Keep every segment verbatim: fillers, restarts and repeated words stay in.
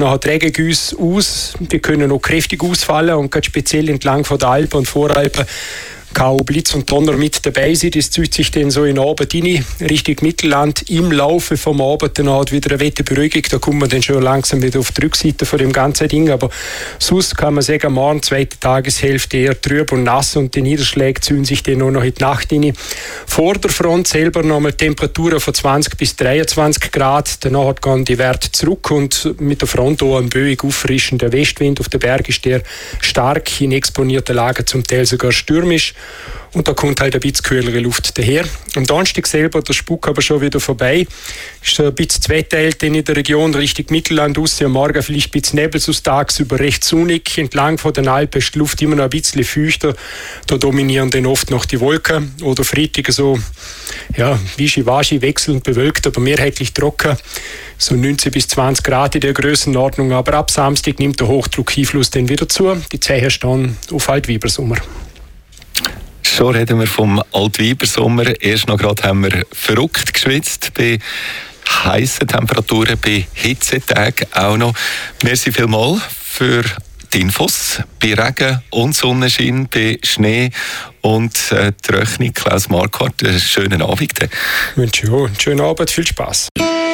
Nachher Regengüsse aus, die können noch kräftig ausfallen und gerade speziell entlang von der Alpen und Voralpen kann auch Blitz und Donner mit dabei sein. Das zieht sich dann so in den Abend rein, Richtung Mittelland. Im Laufe vom Abend dann hat wieder eine Wetterberuhigung. Da kommt man dann schon langsam wieder auf die Rückseite von dem ganzen Ding. Aber sonst kann man sagen, morgen, zweite Tageshälfte eher trüb und nass und die Niederschläge ziehen sich dann nur noch in die Nacht rein. Vor der Front selber nochmal Temperaturen von zwanzig bis dreiundzwanzig Grad. Danach gehen die Werte zurück und mit der Front auch ein böig auffrischender Westwind. Auf den Bergen ist der stark, in exponierten Lagen zum Teil sogar stürmisch. Und da kommt halt ein bisschen kühlere Luft daher. Am Donnerstag selber, der Spuk aber schon wieder vorbei. Ist so ein bisschen zweiteilt in der Region Richtung Mittelland aus. Am Morgen vielleicht ein bisschen Nebel, so tagsüber recht sonnig. Entlang von den Alpen ist die Luft immer noch ein bisschen feuchter. Da dominieren dann oft noch die Wolken. Oder Freitag so, ja, wischiwaschi, wechselnd bewölkt, aber mehrheitlich trocken. So neunzehn bis zwanzig Grad in der Grössenordnung. Aber ab Samstag nimmt der Hochdruckeinfluss dann wieder zu. Die Zeichen stehen auf Altweibersommer. Schon reden wir vom Altweibersommer. Erst noch gerade haben wir verrückt geschwitzt bei heißen Temperaturen, bei Hitzetagen auch noch. Merci vielmals für die Infos bei Regen und Sonnenschein, bei Schnee und äh, Trockenung. Klaus Marquardt, einen schönen Abend. Ich wünsche dir einen schönen Abend, viel Spass.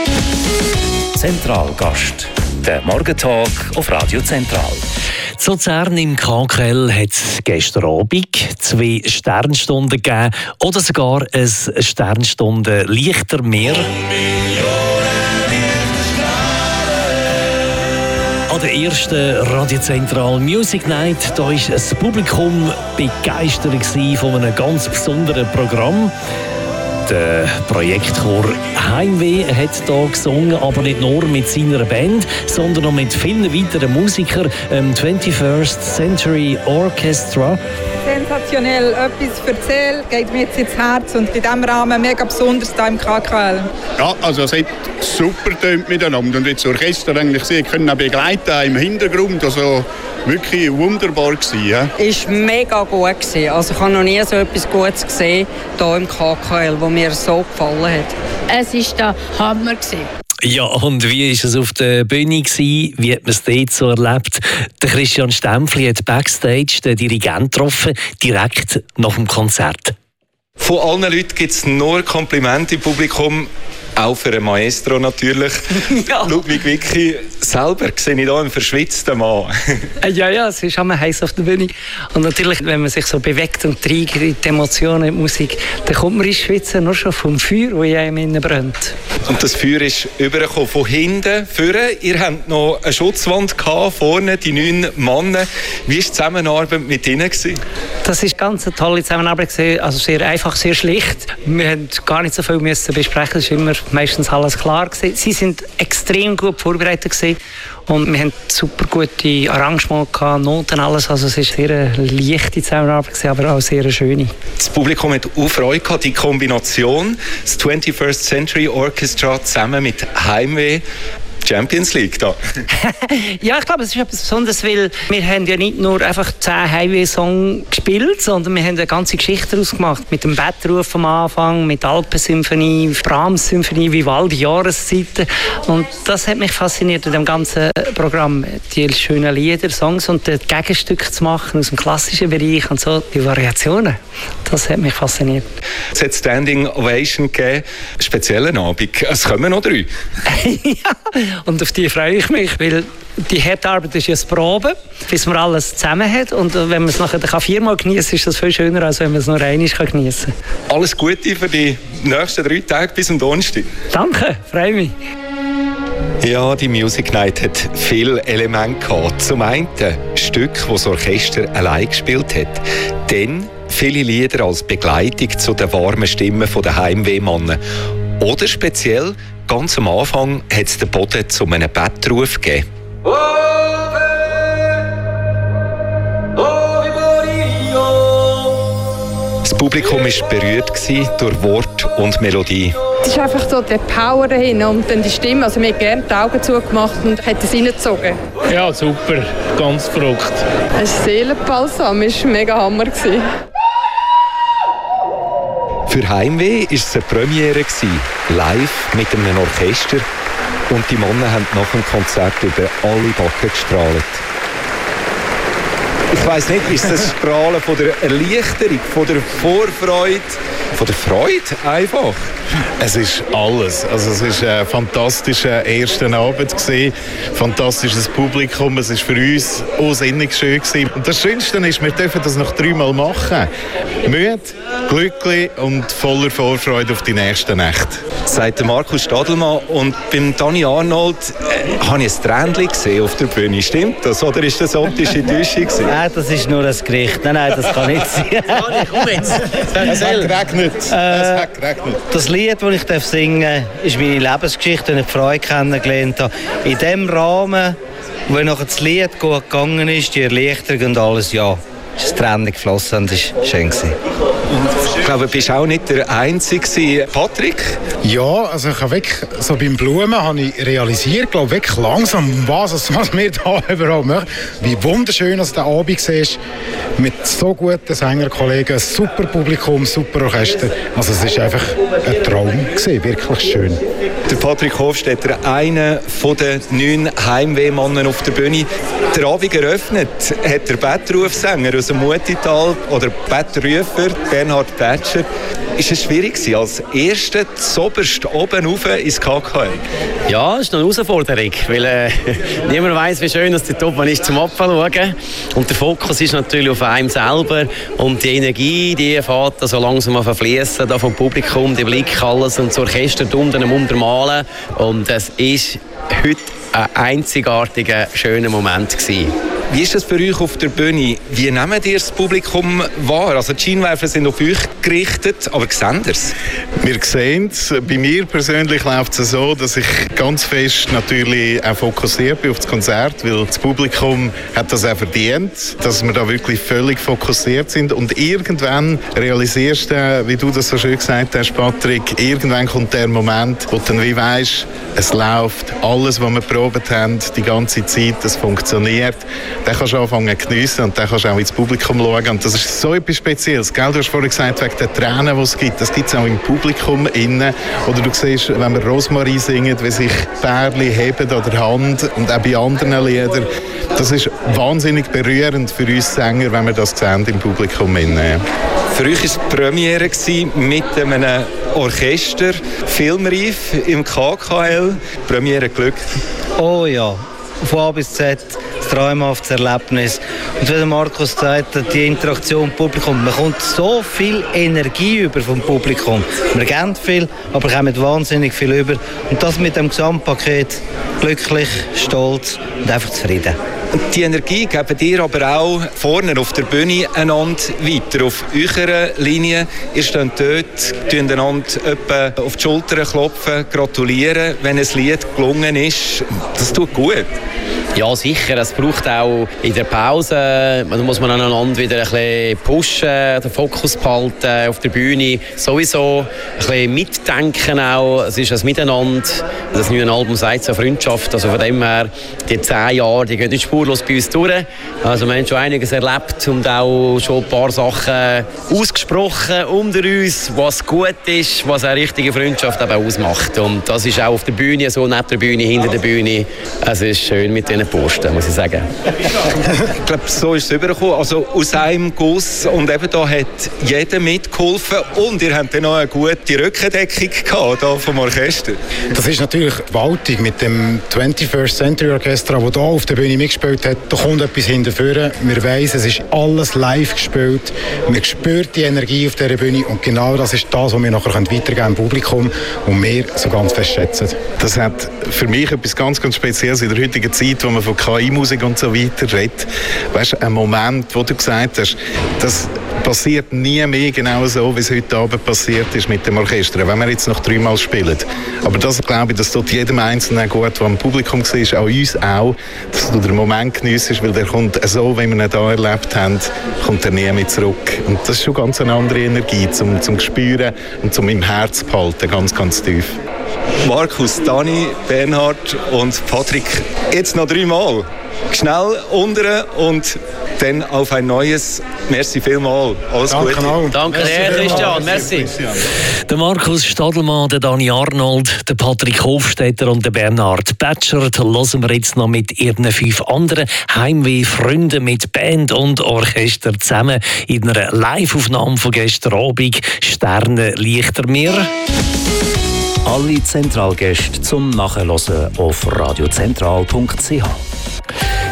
Zentralgast, der Morgentalk auf Radio Zentral. Zu Luzern im K K L hat es gestern Abend zwei Sternstunden gegeben oder sogar ein Sternstunden Lichtermeer. An der ersten Radio Zentral Music Night da war das Publikum begeistert von einem ganz besonderen Programm. Der Projektchor Heimweh hat hier gesungen, aber nicht nur mit seiner Band, sondern auch mit vielen weiteren Musikern, ähm, twenty-first Century Orchestra. Sensationell, etwas erzählt, geht mir jetzt ins Herz und in diesem Rahmen mega besonders hier im K K L. Ja, also es hat super getönt miteinander und jetzt das Orchester eigentlich sie können auch begleiten im Hintergrund, also wirklich wunderbar gewesen. Ja. Es war mega gut gewesen. Also ich habe noch nie so etwas Gutes gesehen hier im K K L, das mir so gefallen hat. Es war der Hammer gewesen. Ja, und wie war es auf der Bühne gewesen? Wie hat man es dort so erlebt? Der Christian Stempfli hat Backstage den Dirigent getroffen, direkt nach dem Konzert. Von allen Leuten gibt es nur Komplimente im Publikum. Auch für einen Maestro natürlich. Ja. Ludwig Wicki, selber sehe ich hier einen verschwitzten Mann. Ja, ja, es ist immer heiß auf der Bühne. Und natürlich, wenn man sich so bewegt und trägt in die Emotionen, in die Musik, dann kommt man ins Schwitzen nur schon vom Feuer, das in einem innen brennt. Und das Feuer ist übergekommen von hinten, vorne. Ihr habt noch eine Schutzwand gehabt, vorne, die neun Männer. Wie war die Zusammenarbeit mit ihnen? Das war ganz eine tolle Zusammenarbeit. Also sehr einfach, sehr schlicht. Wir mussten gar nicht so viel müssen besprechen. Es war immer meistens alles klar gewesen. Sie sind extrem gut vorbereitet gewesen. Und wir hatten super gute Arrangements gehabt, Noten, alles. Also es war sehr eine leichte Zusammenarbeit gewesen, aber auch sehr eine schöne. Das Publikum hat auch Freude gehabt, die Kombination, das twenty-first Century Orchestra zusammen mit Heimweh. Champions League da. Ja, ich glaube, es ist etwas Besonderes, weil wir haben ja nicht nur einfach zehn Highway-Songs gespielt, sondern wir haben eine ganze Geschichte daraus gemacht. Mit dem Bettruf am Anfang, mit Alpensymphonie, Brahms-Symphonie, Vivaldi, Jahreszeiten. Und das hat mich fasziniert in dem ganzen Programm. Die schönen Lieder, Songs und das Gegenstück zu machen aus dem klassischen Bereich und so, die Variationen. Das hat mich fasziniert. Es hat Standing Ovation gegeben, speziellen Abend. Es kommen noch drei. Ja. Und auf die freue ich mich, weil die harte Arbeit ist ja das Proben, bis man alles zusammen hat. Und wenn man es nachher viermal genießen kann, ist das viel schöner, als wenn man es nur einmal genießen kann. Alles Gute für die nächsten drei Tage bis zum Donnerstag. Danke, freue mich. Ja, die Music Night hat viele Elemente gehabt. Zum einen Stück, das das Orchester allein gespielt hat. Dann viele Lieder als Begleitung zu den warmen Stimmen der Heimwehmannen. Oder speziell, ganz am Anfang hat es den Boden zu einem Bettruf gegeben. Das Publikum war berührt durch Wort und Melodie. Es ist einfach so der Power dahinter und dann die Stimme. Also wir haben gerne die Augen zugemacht und hat es reingezogen. Ja, super. Ganz verrückt. Ein Seelenbalsam, es war mega Hammer. Für Heimweh war es eine Premiere, live mit einem Orchester. Und die Männer haben nach dem Konzert über alle Backen gestrahlt. Ich weiss nicht, ist das Strahlen von der Erleichterung, von der Vorfreude, von der Freude einfach? Es ist alles. Also es ist ein fantastischer erster Abend gewesen, fantastisches Publikum. Es ist für uns unsinnig schön gewesen. Und das Schönste ist, wir dürfen das noch dreimal machen. Müde, glücklich und voller Vorfreude auf die nächste Nacht. Sagt Markus Stadelmann. Und beim Dani Arnold äh, habe ich ein Tränchen gesehen auf der Bühne. Stimmt das? Oder ist das optische Täuschung gewesen? Nein, das ist nur ein Gericht. Nein, nein, das kann nicht sein. Dani, komm jetzt. Es hat geregnet. Es hat geregnet. Das Lied, das ich singen darf, ist meine Lebensgeschichte, die ich Freude kennengelernt habe. In dem Rahmen, wo nachher das Lied gut gegangen ist, die Erleichterung und alles, ja, ist Tränen geflossen und es war schön. Ich glaube, du bist auch nicht der Einzige. Patrick? Ja, also ich habe wirklich, so beim Blumen habe ich realisiert, glaube wirklich langsam, was, was wir da überhaupt machen. Wie wunderschön dass der Abend war, mit so guten Sängerkollegen, ein super Publikum, super Orchester. Also es war einfach ein Traum gewesen, wirklich schön. Der Patrick Hofstetter, einer der neun Heimwehmannen auf der Bühne. Der Abend eröffnet hat der Bettrufsänger aus dem Mutital oder Bettrufer, Bernhard Pätscher. Ist es schwierig gewesen, als Erster zoberst oben rauf ins K K L? Ja, das ist eine Herausforderung, weil äh, niemand weiss, wie schön dass die Top ist zum Abschauen. Und der Fokus ist natürlich auf einem selber und die Energie, die fährt so langsam an fließen, da vom Publikum, der Blick, alles und das Orchester unten am Untermalen. Und es ist heute ein einzigartiger, schöner Moment gewesen. Wie ist das für euch auf der Bühne? Wie nehmt ihr das Publikum wahr? Also die Scheinwerfer sind auf euch gerichtet, aber sehen ihr es? Wir sehen es. Bei mir persönlich läuft es so, dass ich ganz fest natürlich auch fokussiert bin auf das Konzert, weil das Publikum hat das auch verdient, dass wir da wirklich völlig fokussiert sind. Und irgendwann realisierst du, wie du das so schön gesagt hast, Patrick, irgendwann kommt der Moment, wo du dann wie weisst, es läuft, alles, was wir probiert haben, die ganze Zeit, es funktioniert. Dann kannst du anfangen zu geniessen und dann kannst du auch ins Publikum schauen. Und das ist so etwas Spezielles. Gell? Du hast vorhin gesagt, wegen der Tränen, die es gibt. Das gibt es auch im Publikum innen. Oder du siehst, wenn wir Rosmarie singen, wie sich Pärchen heben an der Hand und auch bei anderen Liedern. Das ist wahnsinnig berührend für uns Sänger, wenn wir das sehen im Publikum innen. Für euch war es die Premiere mit einem Orchester, filmreif im K K L. Premiere Glück. Oh ja, von A bis Z. Traumhaftes Erlebnis. Und wie Markus gesagt hat, die Interaktion mit dem Publikum, man kommt so viel Energie über vom Publikum. Man geben viel, aber kommt wahnsinnig viel über. Und das mit dem Gesamtpaket glücklich, stolz und einfach zufrieden. Die Energie geben ihr aber auch vorne auf der Bühne einander weiter. Auf eurer Linie, ihr steht dort, tun einander etwa auf die Schulter klopfen, gratulieren, wenn ein Lied gelungen ist. Das tut gut. Ja, sicher. Es braucht auch in der Pause, da muss man einander wieder ein bisschen pushen, den Fokus behalten auf der Bühne. Sowieso ein bisschen mitdenken auch. Es ist ein Miteinander. Das neue Album sagt so Freundschaft. Also von dem her, die zehn Jahre, die gehen nicht spurlos bei uns durch. Also wir haben schon einiges erlebt und auch schon ein paar Sachen ausgesprochen unter uns, was gut ist, was eine richtige Freundschaft eben ausmacht. Und das ist auch auf der Bühne, so neben der Bühne, hinter der Bühne. Es ist schön mit diesen Posten, muss ich sagen. Ich glaube, so ist es rübergekommen. Also aus einem Guss. Und eben da hat jeder mitgeholfen. Und ihr habt dann noch eine gute Rückendeckung gehabt, da vom Orchester. Das ist natürlich gewaltig mit dem twenty-first Century Orchestra, das hier auf der Bühne mitgespielt hat. Da kommt etwas hinterher. Wir weiss, es ist alles live gespielt. Wir spüren die Energie auf dieser Bühne. Und genau das ist das, was wir nachher weitergeben können im Publikum und wir so ganz fest schätzen. Das hat für mich etwas ganz, ganz Spezielles in der heutigen Zeit, wo man von K I-Musik und so weiter redet. Weißt du, ein Moment, wo du gesagt hast, das passiert nie mehr genau so, wie es heute Abend passiert ist mit dem Orchester, wenn wir jetzt noch dreimal spielen. Aber das glaube ich, das tut jedem Einzelnen gut, der am Publikum war, auch uns auch, dass du den Moment geniessest, weil der kommt so, wie wir ihn hier erlebt haben, kommt er nie mehr zurück. Und das ist schon ganz eine andere Energie, zum, zum Spüren und zum im Herz behalten, ganz, ganz tief. Markus, Dani, Bernhard und Patrick, jetzt noch dreimal. Schnell unten und dann auf ein neues. Merci vielmals. Alles Danke Gute. auch. Danke sehr, Christian. Merci. Der Markus Stadelmann, der Dani Arnold, der Patrick Hofstetter und der Bernhard Betscher. Da hören wir jetzt noch mit ihren fünf anderen Heimweh-Freunden mit Band und Orchester zusammen in einer Live-Aufnahme von gestern Abend «Sterne lichter mir». Alle Zentralgäste zum Nachhören auf radiozentral punkt c h.